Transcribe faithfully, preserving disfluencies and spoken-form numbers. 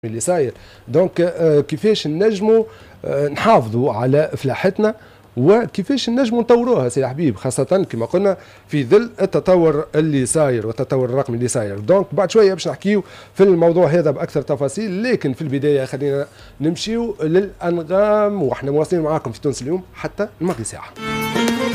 اللي صاير. دونك آه كيفاش نجموا آه نحافظوا على فلاحتنا وكيفاش نجموا نطوروها سي حبيب، خاصة كما قلنا في ظل التطور اللي صاير والتطور الرقمي اللي صاير. دونك بعد شوية باش نحكيو في الموضوع هذا بأكثر تفاصيل، لكن في البداية خلينا نمشيو للأنغام، واحنا مواصلين معاكم في تونس اليوم حتى الماضي ساعة.